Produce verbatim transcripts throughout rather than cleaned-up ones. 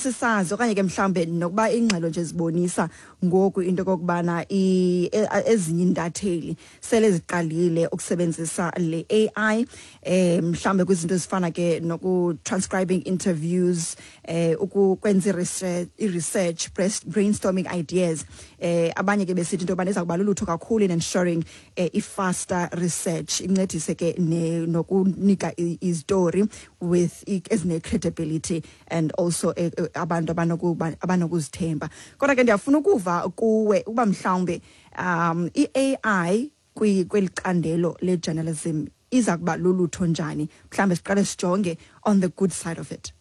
sisazi okanye ke mhlambe nokuba ingxelo nje zibonisa ngoku into kokubana ezinye indatheli sele ziqalile ukusebenzisa le A I eh mhlambe kwizinto ezifana ke noku transcribing interviews eh ukwenza research research brainstorming ideas eh abanye ke besithi into baniza kuba lulutho kakhulu in ensuring eh, i-faster research incedise ke nokunika i-story with ezine credibility and also eh, abantu abanokuzithemba. Kodwa ke ndiyafuna ukuva kuwe uba mhlawumbe um i-A I kwelicandelo le-journalism iza kuba lulutho njani mhlawumbe siqale sijonge on the good side of it.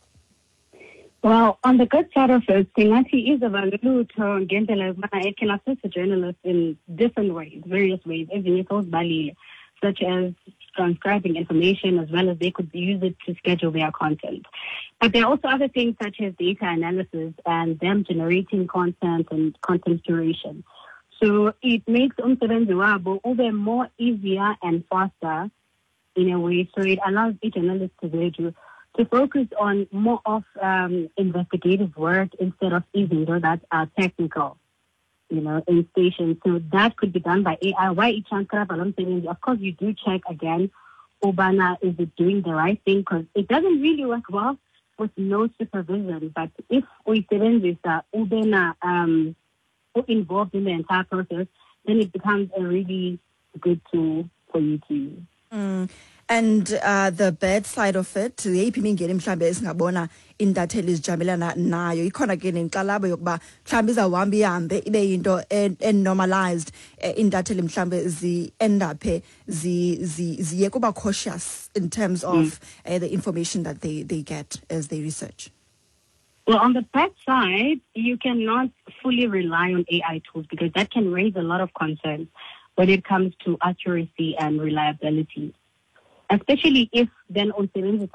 Well, on the good side of it, Singati is about lulutho ngendlela yokubana it can assist the journalists in different ways, various ways, even if it's Bali, such as transcribing information, as well as they could use it to schedule their content. But there are also other things such as data analysis and them generating content and content curation. So it makes umsebenzi wabo ube more easier and faster in a way. So it allows each analyst to to to focus on more of um, investigative work instead of even though that are technical, you know, in stations. So that could be done by A I. Why each transcribe along saying, of course, you do check again, Obana, is it doing the right thing? Because it doesn't really work well with no supervision. But if we didn't with uh, Ubena um, involved in the entire process, then it becomes a really good tool for you to use. Mm. And uh, the bad side of it, yeyiphi imingeni mhlambe esingabona indatheli zijamelana nayo ikhona ke nenkxalabo yokuba mhlambe izawuhamba ihambe ibe yinto normalized indatheli mhlambe zi end up zi ziye kuba cautious in terms of mm. uh, the information that they they get as they research. Well, on the bad side, you cannot fully rely on A I tools because that can raise a lot of concerns when it comes to accuracy and reliability. Especially if then on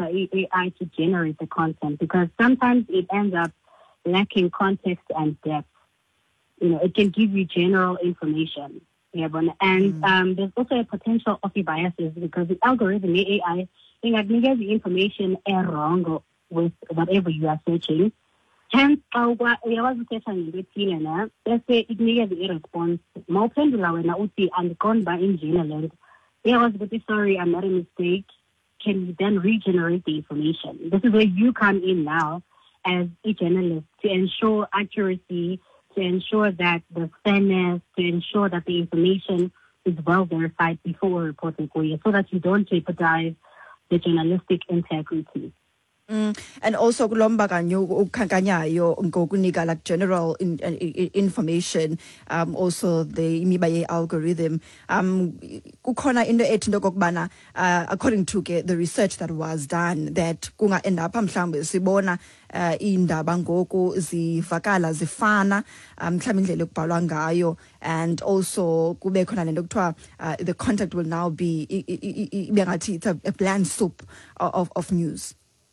A I to generate the content, because sometimes it ends up lacking context and depth. You know, it can give you general information. Yeah, and mm. um, there's also a potential of biases because the algorithm, the A I, it gives the information wrong with whatever you are searching. Hence, I was searching in the let's say it gives a response. More pendula when I would see and gone by in general. Yeah, I was pretty sorry, I made a mistake. Can you then regenerate the information? This is where you come in now as a journalist to ensure accuracy, to ensure that the fairness, to ensure that the information is well verified before reporting for you so that you don't jeopardize the journalistic integrity. Mm. And also kulomba kanyo ukhankanyayo ngokunika like general in, in, information um also the imiba algorithm um kukhona into ethi into kokubana uh, according to ke, the research that was done that kunga end up mhlawumbe sibona uh, indaba ngoku zivakala zifana mhlawumbe indlela ekubhalwa ngayo and also kube khona lento kuthiwa uh, the content will now be ibengathi it's a, a bland soup of of news.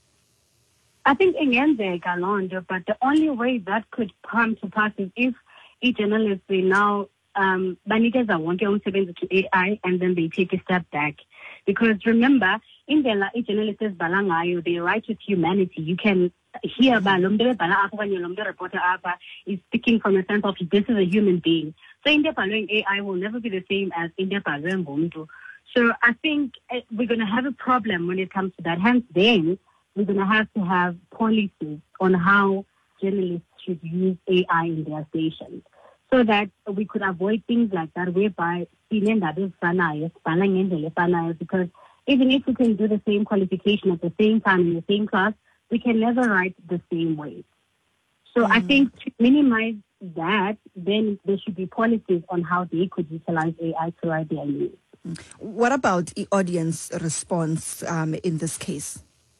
I think again there, Galondo, but the only way that could come to pass is if each journalist they now um banikeza wonke umsebenzi to A I and then they take a step back. Because remember, in the each journalist is balangayo, they write with humanity. You can hear about Lomde Bala Lomde reporter Apa is speaking from a sense of this is a human being. So in the following A I will never be the same as in the following Buntu. So I think we're gonna have a problem when it comes to that. Hence then we're going to have to have policies on how journalists should use A I in their stations so that we could avoid things like that whereby because even if we can do the same qualification at the same time in the same class, we can never write the same way. So mm. I think to minimize that, then there should be policies on how they could utilize A I to write their news. What about the audience response um, in this case?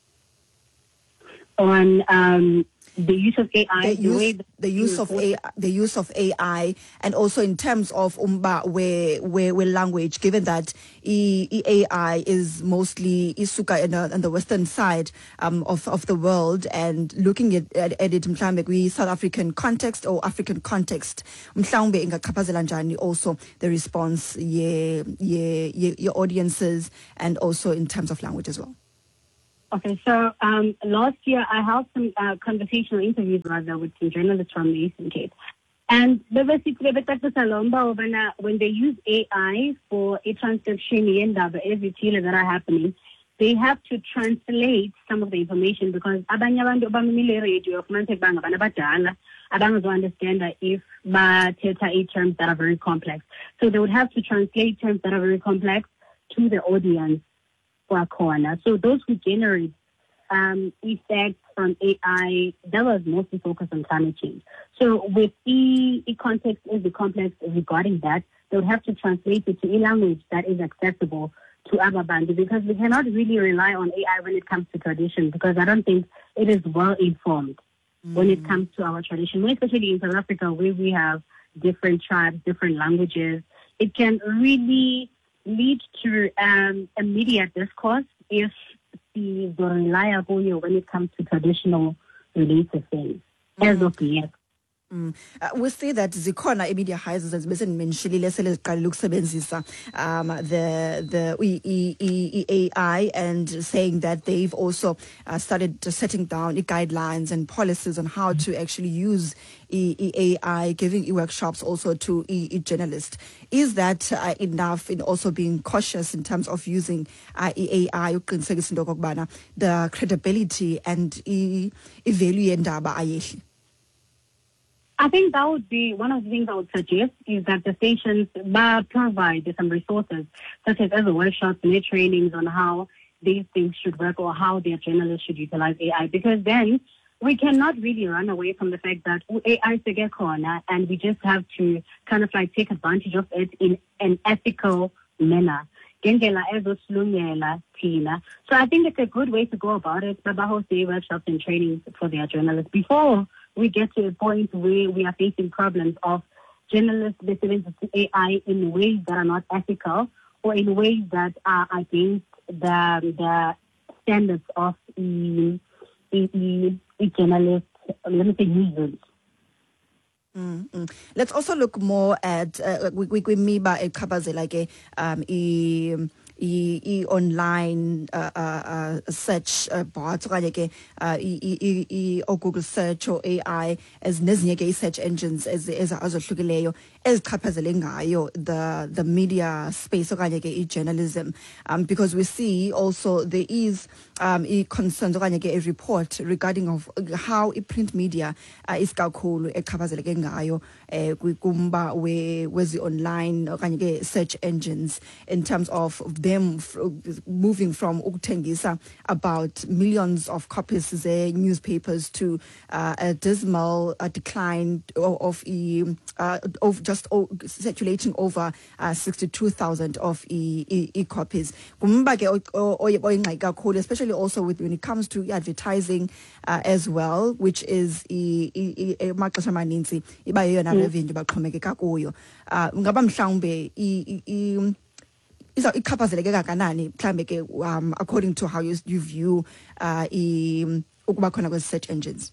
On um, the use of A I, the use, the, way the use of A I, the use of A I, and also in terms of umba where where, where language, given that e, e A I is mostly isuka in on the western side um, of of the world, and looking at, at, at it mhlambe we South African context or African context, mhlambe ingachaphazela njani also the response ye ye ye your audiences and also in terms of language as well. Okay, so um, last year I held some uh, conversational interviews rather with some journalists from the Eastern Cape. And basically, when they use A I for a transcription that are happening, they have to translate some of the information because abanye abantu abamamele radio kufumanise banga abantu abadala abangazounderstand if bathetha terms that are very complex. So they would have to translate terms that are very complex to the audience for corner. So those who generate um, effects from A I, that was mostly focused on climate change. So with e, e context is the complex regarding that, they would have to translate it to a language that is accessible to other bands because we cannot really rely on A I when it comes to tradition because I don't think it is well informed mm. when it comes to our tradition, especially in South Africa where we have different tribes, different languages. It can really lead to um, immediate discourse if the reliable when it comes to traditional related things mm. as of yet. Mm. Uh, we see that zikhona imedia houses as bese nimenshilile sele ziqalile ukusebenzisa um the the e, e, e, A I and saying that they've also uh, started setting down guidelines and policies on how to actually use e, e, A I, giving e workshops also to e, e journalists. Is that uh, enough in also being cautious in terms of using uh, e A I uqinisekisa into okubana the credibility and e value yendaba ayehli? I think that would be one of the things I would suggest is that the stations provide some resources, such as other workshops and their trainings on how these things should work or how their journalists should utilize A I. Because then we cannot really run away from the fact that A I is a get corner and we just have to kind of like take advantage of it in an ethical manner. So I think it's a good way to go about it. Baba host workshops and trainings for their journalists before we get to a point where we are facing problems of journalists listening to A I in ways that are not ethical or in ways that are against the, the standards of the, the, the journalists, let me say, users. Mm-hmm. Let's also look more at uh, we we we miba ekhabaze like um e e e online uh, uh, uh, search uh, bots okanye ke uh, e e e o Google search or A I as nezinye ke search engines as as azohlukileyo ezichaphazele ngayo the the media space okanye ke e journalism um because we see also there is um e concerns okanye ke a report regarding of how e print media uh, is kakhulu echaphazeleke ngayo eh kumba we wezi online okanye ke search engines in terms of them f moving from ukuthengisa about millions of copies ze newspapers to uh, a dismal uh, decline of, of e uh, of just oh, circulating over uh, sixty-two thousand of e, e, e copies kumba ke oyingxaki kakhulu especially also with when it comes to advertising uh, as well, which is e maxesha amaninzi iba yeyona revenue baxhomekeka kuyo uh ngaba mhlawumbe i is ichaphazeleke kangakanani mhlambe ke um according to how you, you view uh i ukuba khona kwe search engines.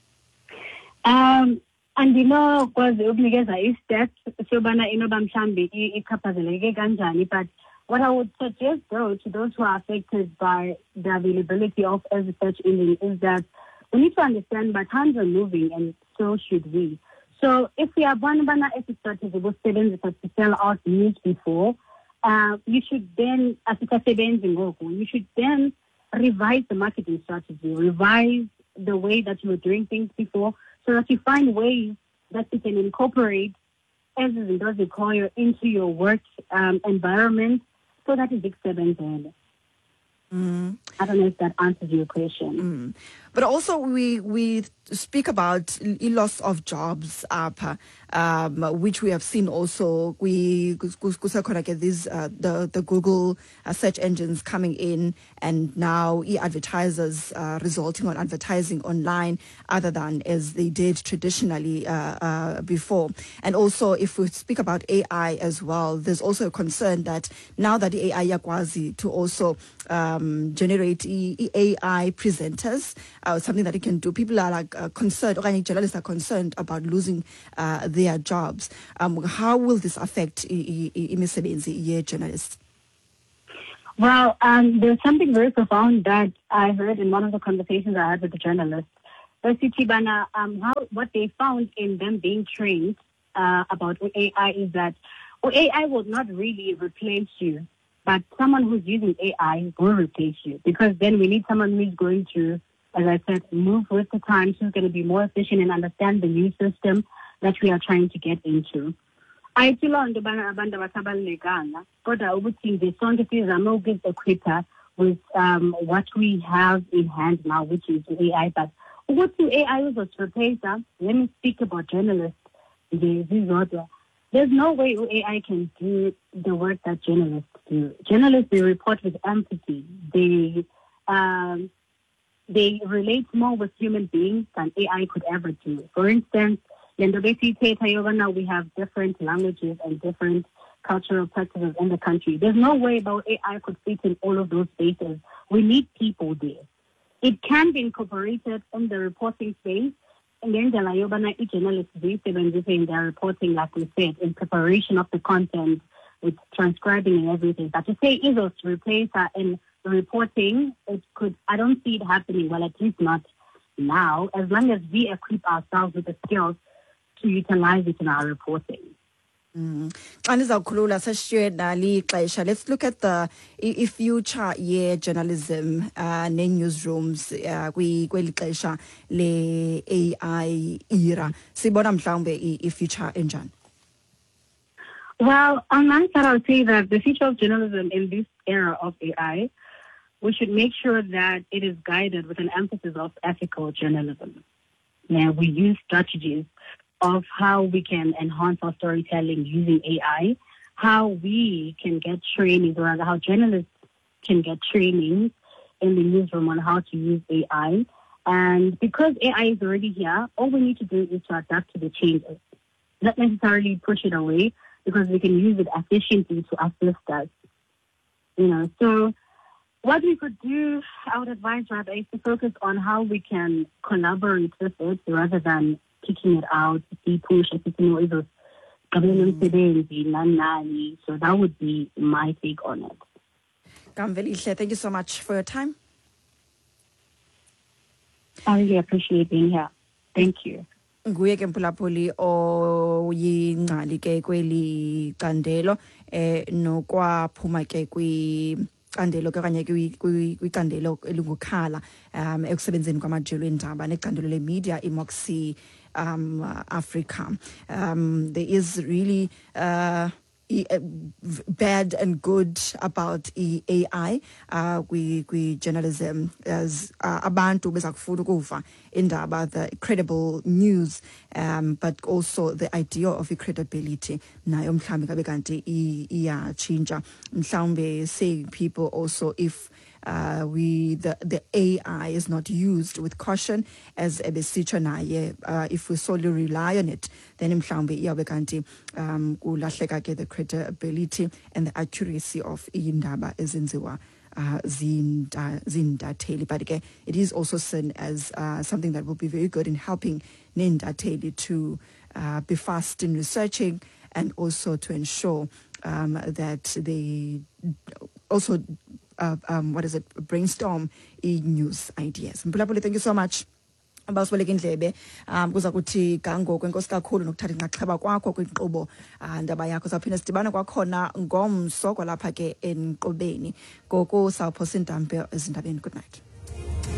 um andinokwazi ukunikeza i-stats sobana inoba mhlambe ichaphazeleke kanjani, but what I would suggest though to those who are affected by the availability of as a search engine is that we need to understand that times are moving and so should we. So if we are one banner as a strategy was to sell out news before, uh, you should then as a you should then revise the marketing strategy, revise the way that you were doing things before, so that you find ways that you can incorporate as it does require into your work um, environment, so that it is Mm. I don't know if that answers your question. Mm. But also we we speak about loss of jobs up, um, which we have seen also. We get these uh, the the Google uh, search engines coming in, and now e-advertisers uh, resulting on advertising online other than as they did traditionally uh, uh, before. And also, if we speak about A I as well, there's also a concern that now that the A I yakwazi to also um, generate e e A I presenters, uh, something that it can do. People are like uh, concerned, or journalists are concerned about losing uh, their jobs. Um, how will this affect imisebenzi ye journalists? Well, um, there's something very profound that I heard in one of the conversations I had with the journalist. Basically, Bana, um, how what they found in them being trained uh, about A I is that A I will not really replace you, but someone who's using A I will replace you, because then we need someone who's going to, as I said, move with the times, who's going to be more efficient and understand the new system that we are trying to get into. I feel on the banner abantu abasabalekanga kodwa ukuthi nje sonke sizame ukuzequipha with um, what we have in hand now, which is A I. But ukuthi A I is a replacer, let me speak about journalists. There's no way A I can do the work that journalists do. Journalists, they report with empathy. They um, they relate more with human beings than A I could ever do. For instance, in the basic now we have different languages and different cultural practices in the country. There's no way about A I could fit in all of those spaces. We need people there. It can be incorporated in the reporting space, and then the journalists in their reporting, like we said, in preparation of the content, with transcribing and everything. But to say either to replace her in reporting, it could. I don't see it happening. Well, at least not now. As long as we equip ourselves with the skills to utilize it in our reporting. Mm. Let's look at the i- future year journalism uh, ne newsrooms uh, kwi kweli xesha le A I era. Sibona mhlawumbe i future enjani? Well, on my side, I would say that the future of journalism in this era of A I, we should make sure that it is guided with an emphasis of ethical journalism. Now, we use strategies of how we can enhance our storytelling using A I, how we can get training, or rather how journalists can get training in the newsroom on how to use A I. And because A I is already here, all we need to do is to adapt to the changes, not necessarily push it away, because we can use it efficiently to assist us. You know, so what we could do, I would advise rather, is to focus on how we can collaborate with it rather than kicking it out, see push, so that would be my take on it. Kamvelihle, thank you so much for your time. I really appreciate being here. Thank you. Nguye ke Mpulapuli oyingcali ke kweli candelo eh nokwaphuma ke kwi candelo ke kanye kwicandelo elingukhala um ekusebenzeni kwamajelo endaba necandelo le media iMoxie um Africa. Um there is really uh bad and good about A I uh we we journalism as uh, abantu bezakufuna ukuva indaba, the credible news, um but also the idea of credibility nayo mhlambe kabe kanti iyachinja mhlambe, saying people also if Uh, we the the A I is not used with caution, as ebesitsho naye, uh, if we solely rely on it, then mhlawumbe iyabe kanti um kulahleka ke the credibility and the accuracy of indaba ezenziwa uh zindatheli. But again, it is also seen as uh, something that will be very good in helping nindatheli to uh, be fast in researching, and also to ensure um, that they also Uh, um, what is it, brainstorm e-news ideas. Mpulapuli, thank you so much. Abawusibeleka indlebe um kuza kuthi gango kwenkosi kakhulu nokuthatha inxaxheba kwakho kwinkqubo ndaba yakho. Sawuphinda sidibana kwakhona ngomso kwalapha ke enkqubeni. Ngoku sawuphosa indambe ezindabeni. Good night.